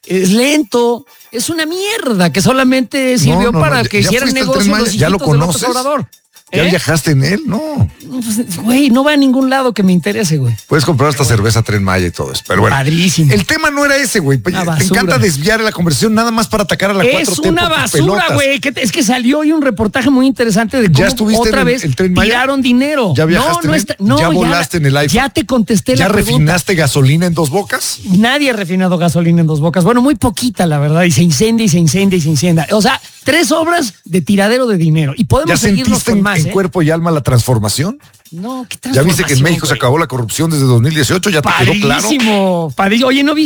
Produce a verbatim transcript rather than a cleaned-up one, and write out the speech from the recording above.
es lento, es una mierda que solamente sirvió No, no, para no, que ya hicieran fuiste al negocio Tren Maya, los ¿ya lo hijitos de López conoces? Obrador. ¿Ya ¿Eh? viajaste en él? No. Pues, güey, no va a ningún lado que me interese, güey. Puedes comprar hasta cerveza Tren Maya y todo eso. Pero bueno. Padrísimo. El tema no era ese, güey. Te basura. encanta desviar la conversación nada más para atacar a la cuatro Es T una por tus basura, pelotas. güey. que te- Es que salió hoy un reportaje muy interesante de ¿Ya cómo estuviste otra en el- vez el Tren Maya? tiraron dinero. ¿Ya viajaste no, no en él? está, no, ¿Ya volaste en el iPhone? Ya te contesté ¿Ya la pregunta. refinaste gasolina en Dos Bocas? Nadie ha refinado gasolina en Dos Bocas. Bueno, muy poquita, la verdad. Y se incendia y se incendia y se incendia. O sea, tres obras de tiradero de dinero. Y ¿Ya podemos seguirnos sentiste con en, más, en ¿eh? cuerpo y alma la transformación? No, ¿qué ¿Ya viste que en transformación, México se güey? acabó la corrupción desde dos mil dieciocho? ¿Ya te quedó claro? Padrísimo. Padrísimo. Oye, ¿no viste?